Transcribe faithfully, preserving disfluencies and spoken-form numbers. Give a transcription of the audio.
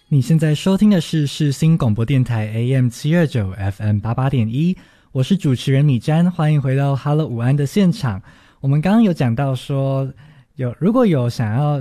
你现在收听的是世新广播电台 A M 七二九 F M 八八点一，我是主持人米詹，欢迎回到 Hello 午安的现场。我们刚刚有讲到说，有如果有想要